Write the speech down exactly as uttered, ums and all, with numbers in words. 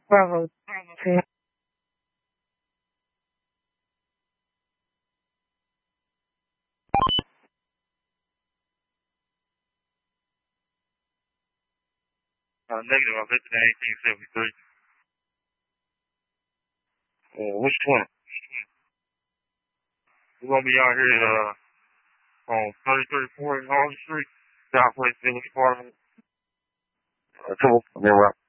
Bravo. Bravo. Uh, negative, I'm fifteen eighteen seventy-three. Uh, which one? We're gonna be out here uh on thirty-three forty Harley Street, Southwest Village Apartment. Uh, cool. I mean,